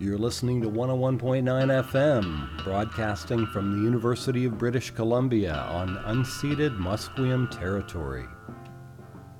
You're listening to 101.9 FM, broadcasting from the University of British Columbia on unceded Musqueam territory.